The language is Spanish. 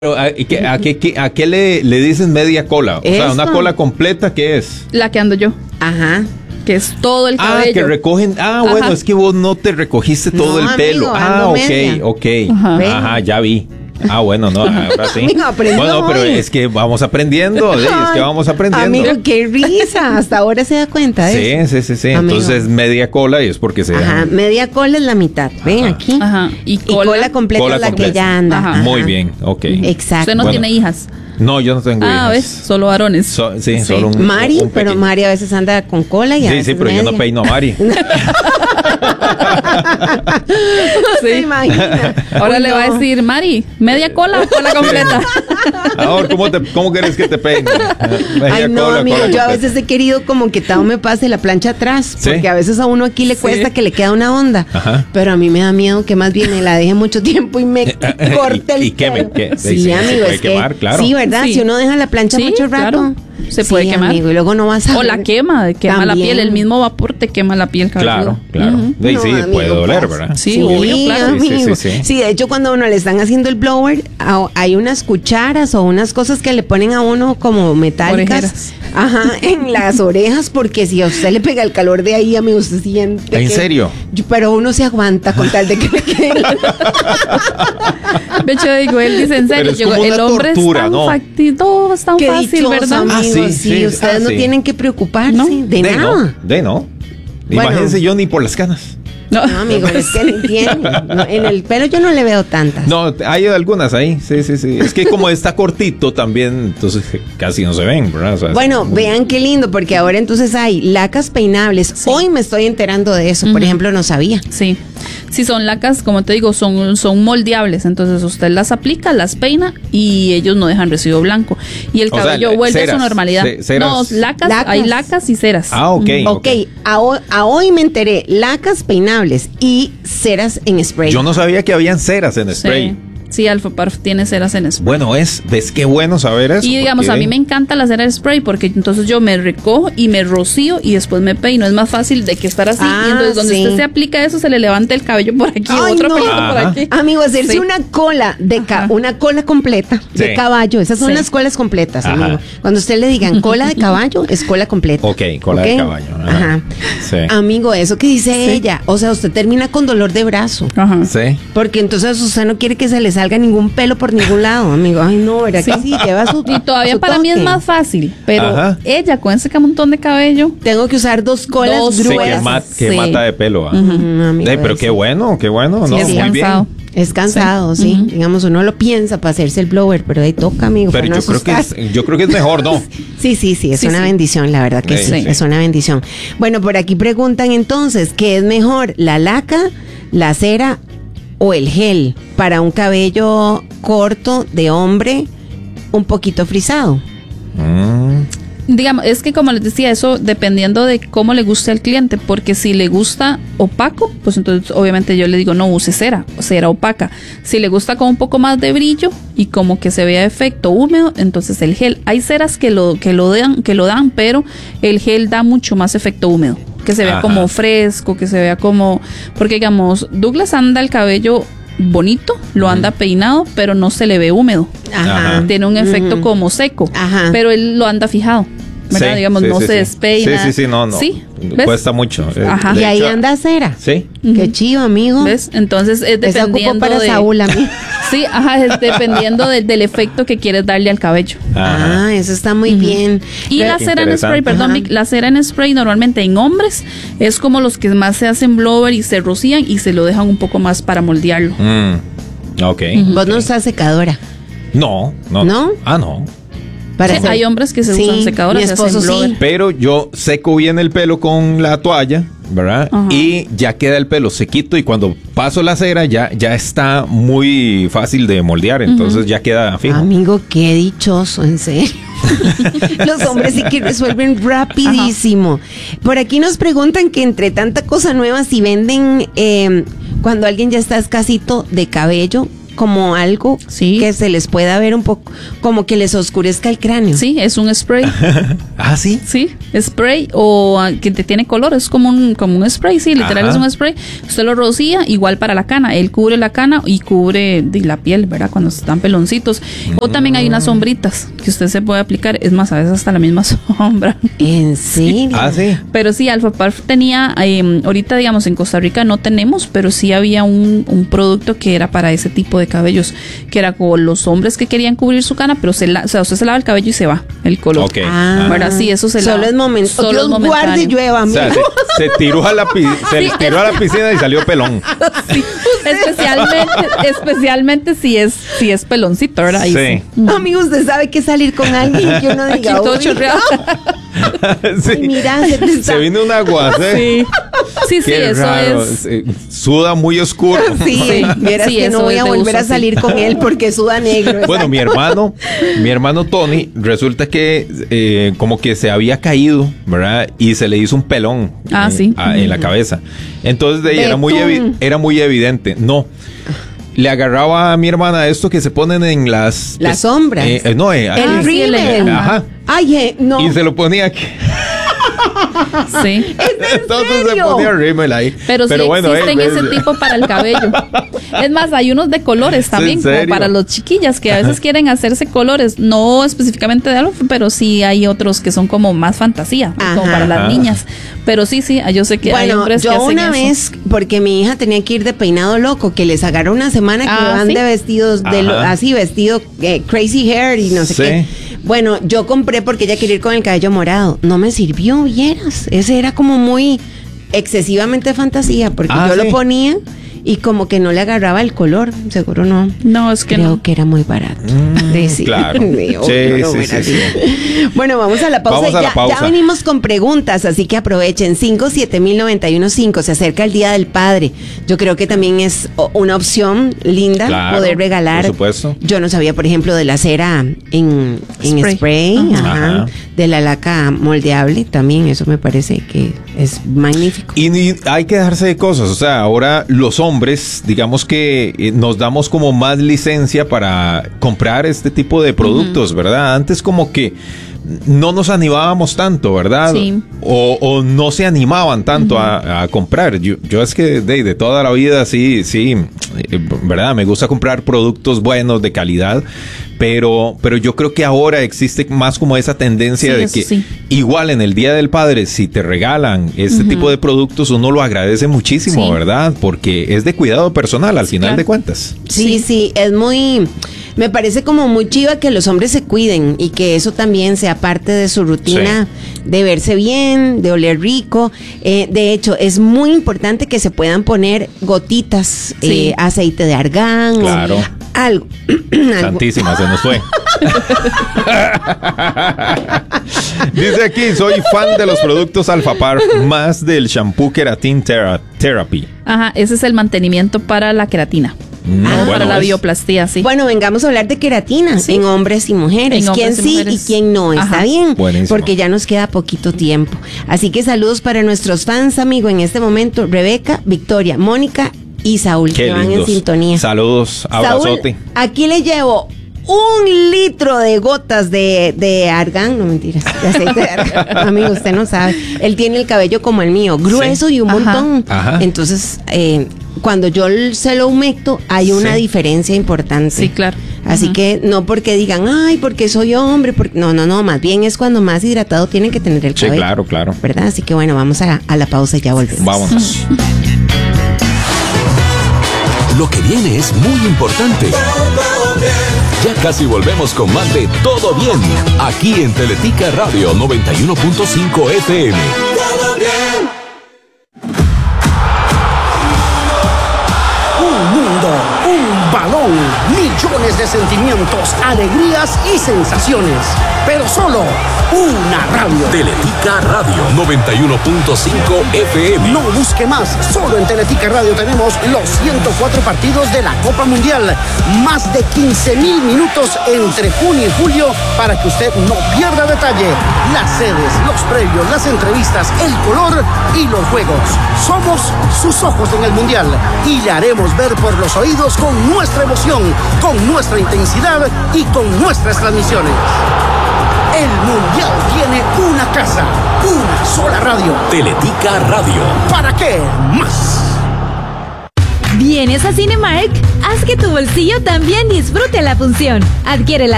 ¿A qué le dicen media cola? O sea, una cola completa, ¿qué es? La que ando yo. Ajá. Que es todo el cabello. Que recogen. Bueno, es que vos no te recogiste todo el pelo. Ok. Ajá, ya vi. Bueno, no, ahora sí. Amigo, bueno, pero es que vamos aprendiendo. Amigo, qué risa. Hasta ahora se da cuenta. Sí. Amigo. Entonces, media cola y es porque se. Ajá, media cola es la mitad. Ven aquí. Ajá. Y cola completa es la que ya anda. Ajá. Muy bien, ok. Exacto. Usted no tiene hijas. No, yo no tengo hijas. ¿Ves? Solo varones. Solo un. Mari, pero Mari a veces anda con cola y a veces pero media. yo no peino a Mari. ¿Se imagina? Ahora le va a decir, Mari, media cola o cola completa. Ahora, ¿cómo quieres que te peine? Ay, no, amigo, yo a veces he querido como que Tao me pase la plancha atrás, porque a veces a uno aquí le cuesta que le queda una onda. Ajá. Pero a mí me da miedo que más bien me la deje mucho tiempo y me corte el pelo. Sí, amigo, se puede quemar, claro. Sí, ¿verdad? Sí. Si uno deja la plancha mucho rato, claro. Se puede quemar. Amigo, y luego no vas a o la quema la piel, el mismo vapor te quema la piel. Claro. No, Sí, amigo, puede doler, ¿verdad? Sí, obvio, claro. Amigo. Sí, de hecho, cuando a uno le están haciendo el blower, hay unas cucharas o unas cosas que le ponen a uno como metálicas. Orejeras. Ajá, en las orejas, porque si a usted le pega el calor de ahí, amigo, usted siente. ¿En serio? Pero uno se aguanta con tal de que le quede. De hecho, digo, él dice en serio, el hombre tortura, es tan ¿no? todo es tan Qué fácil, dichoso, ¿verdad? amigo, sí, ustedes no tienen que preocuparse de nada. No. Imagínense yo ni por las canas. No, amigo, es que no entiendo. No, en el pelo yo no le veo tantas. No, hay algunas ahí. Sí. Es que como está cortito también, entonces casi no se ven, ¿verdad? O sea, bueno, vean qué lindo, porque ahora entonces hay lacas peinables. Sí. Hoy me estoy enterando de eso, por ejemplo, no sabía. Sí. Si son lacas, como te digo, son moldeables. Entonces usted las aplica, las peina y ellos no dejan residuo blanco. Y el cabello vuelve a su normalidad. No, lacas, hay lacas y ceras. Ok. A hoy me enteré, lacas peinables y ceras en spray. Yo no sabía que habían ceras en spray. Sí, Alphaparf tiene ceras en spray. Bueno, ves qué bueno saber eso. Y digamos, a mí me encanta la cera de spray porque entonces yo me recojo y me rocío y después me peino. Es más fácil de que estar así. Y entonces donde usted se aplica eso, se le levanta el cabello por aquí, otro pelito por aquí. Amigo, hacerse una cola una cola completa de caballo. Esas son las colas completas, amigo. Cuando usted le digan cola de caballo, es cola completa. Ok, cola de caballo. Ajá. Sí. Amigo, eso que dice ella. O sea, usted termina con dolor de brazo. Ajá. Sí. Porque entonces usted no quiere que se le salga ningún pelo por ningún lado, amigo. Ay, no, ¿verdad que sí? Lleva su Y todavía para mí es más fácil, pero ella con ese montón de cabello, tengo que usar dos colas gruesas. Que mata de pelo. Pero qué bueno, no, sí, muy bien. Es cansado, sí. Digamos, uno lo piensa para hacerse el blower, pero ahí toca, amigo. Pero yo creo que es mejor, ¿no? Sí, es una bendición, la verdad que sí, es una bendición. Bueno, por aquí preguntan entonces, ¿qué es mejor, la laca, la cera o el gel para un cabello corto de hombre un poquito frisado? Digamos, es que como les decía, eso dependiendo de cómo le guste al cliente, porque si le gusta opaco, pues entonces obviamente yo le digo no use cera opaca. Si le gusta con un poco más de brillo y como que se vea efecto húmedo, entonces el gel. Hay ceras que lo dan, pero el gel da mucho más efecto húmedo, que se vea como fresco, que se vea como, porque digamos, Douglas anda el cabello bonito, lo anda peinado, pero no se le ve húmedo. Tiene un efecto como seco, pero él lo anda fijado, ¿verdad? Digamos, no se despeina. No. Sí, cuesta mucho. Y ahí anda cera. Sí. Qué chido, amigo. ¿Ves? Entonces es dependiendo para Saúl a mí. Sí, es dependiendo del efecto que quieres darle al cabello. Eso está muy bien. Y la cera en spray, la cera en spray normalmente en hombres es como los que más se hacen blower y se rocían y se lo dejan un poco más para moldearlo. Ok. Vos no usas secadora. No. ¿No? No. Sí, hay hombres que se usan secadoras. Mi esposo sí. Pero yo seco bien el pelo con la toalla, ¿verdad? Y ya queda el pelo sequito y cuando paso la cera ya está muy fácil de moldear, entonces ya queda fijo. Amigo, qué dichoso, en serio. Los hombres sí que resuelven rapidísimo. Por aquí nos preguntan que entre tanta cosa nueva, si venden cuando alguien ya está escasito de cabello, como algo que se les pueda ver un poco, como que les oscurezca el cráneo. Sí, es un spray. ¿Ah, sí? Sí, spray o que te tiene color, es como un spray, sí, literal. Ajá. Es un spray. Usted lo rocía, igual para la cana, él cubre la cana y cubre la piel, ¿verdad? Cuando están peloncitos. O también hay unas sombritas que usted se puede aplicar, es más, a veces hasta la misma sombra. ¿En serio? Ah, sí. Pero sí, Alphaparf tenía, ahorita digamos en Costa Rica no tenemos, pero sí había un producto que era para ese tipo de cabellos, que era como los hombres que querían cubrir su cana, pero usted se lava el cabello y se va el color. Okay. Bueno, sí, eso se lava. Solo es momento. Solo Dios guarde y llueva. O sea, se tiró a la piscina y salió pelón. Sí, especialmente si es peloncito, ¿verdad? Sí. Sí. Amigo, usted sabe que salir con alguien que uno diga, todo chorreado. Sí. Ay, mira, se vino un aguacero. Sí, eso raro. es. Suda muy oscuro. Sí, vieras que no voy a volver a salir con él porque suda negro. Bueno, mi hermano Tony, resulta que como que se había caído, ¿verdad? Y se le hizo un pelón en la cabeza. Entonces de ahí era muy evidente. No. Le agarraba a mi hermana esto que se ponen en las sombras. El rímel. Ajá. Ay, no. Y se lo ponía aquí. Sí. Entonces se ponía rímel ahí. Pero sí bueno, existen ese tipo para el cabello. Es más, hay unos de colores también, como para los chiquillas que a veces quieren hacerse colores, no específicamente de algo, pero sí hay otros que son como más fantasía, como para las niñas. Pero sí, yo sé que hay hombres que hacen eso. Yo una vez, porque mi hija tenía que ir de peinado loco, que les agarró una semana que van de vestidos, así vestido crazy hair y no sé qué. Bueno, yo compré porque ella quería ir con el cabello morado. No me sirvió, vieras. Ese era como muy excesivamente fantasía, porque yo lo ponía y como que no le agarraba el color. Seguro no. No, es que creo que era muy barato. Claro. Sí. Bueno, vamos a la pausa. Ya venimos con preguntas, así que aprovechen. 5709115. Se acerca el Día del Padre. Yo creo que también es una opción linda poder regalar. Por supuesto. Yo no sabía, por ejemplo, de la cera en spray. Ajá. De la laca moldeable también. Eso me parece que es magnífico. Y hay que dejarse de cosas. O sea, ahora los hombres, digamos que nos damos como más licencia para comprar este tipo de productos, ¿verdad? Antes como que no nos animábamos tanto, ¿verdad? Sí. O no se animaban tanto a comprar. Yo es que de toda la vida sí, ¿verdad? Me gusta comprar productos buenos, de calidad, pero yo creo que ahora existe más como esa tendencia de que igual en el Día del Padre, si te regalan este tipo de productos, uno lo agradece muchísimo, ¿verdad? Porque es de cuidado personal al final de cuentas. Sí, es muy... Me parece como muy chiva que los hombres se cuiden y que eso también sea parte de su rutina de verse bien, de oler rico. De hecho, es muy importante que se puedan poner gotitas, aceite de argán o algo. Santísima, se nos fue. Dice aquí, soy fan de los productos Alphaparf, más del shampoo Keratin Therapy. Ajá, ese es el mantenimiento para la queratina. Para la bioplastía, sí. Bueno, vengamos a hablar de queratina en hombres y mujeres. ¿Quién sí y quién no? Está bien. Buenísimo. Porque ya nos queda poquito tiempo. Así que saludos para nuestros fans, amigo, en este momento. Rebeca, Victoria, Mónica y Saúl, que van en sintonía. Saludos, abrazote. Saúl, aquí le llevo 1 litro de gotas de argán, no mentiras, de aceite de argán. Amigo, usted no sabe. Él tiene el cabello como el mío, grueso y un montón. Entonces, cuando yo se lo humecto, hay una diferencia importante. Sí, claro. Así que no porque digan, ay, porque soy hombre. No, más bien es cuando más hidratado tienen que tener el cabello. Sí, claro. ¿Verdad? Así que bueno, vamos a la pausa y ya volvemos. Vámonos. Lo que viene es muy importante. Ya casi volvemos con más de Todo Bien, aquí en Teletica Radio 91.5 FM. Todo bien. Un mundo, un balón, millones de sentimientos, alegrías y sensaciones. Pero solo una radio. Teletica Radio 91.5 FM. No busque más, solo en Teletica Radio tenemos los 104 partidos de la Copa Mundial. Más de 15,000 minutos entre junio y julio para que usted no pierda detalle. Las sedes, los previos, las entrevistas, el color y los juegos. Somos sus ojos en el Mundial y le haremos ver por los oídos con nuestra emoción, con nuestra intensidad y con nuestras transmisiones. El Mundial tiene una casa, una sola radio. Teletica Radio. ¿Para qué más? ¿Vienes a Cinemark? Haz que tu bolsillo también disfrute la función. Adquiere la